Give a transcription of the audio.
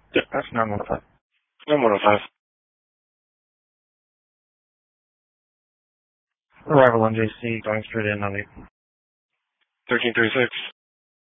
Yeah, that's 915. 9105. Arrival on JC, going straight in on 8. 1336.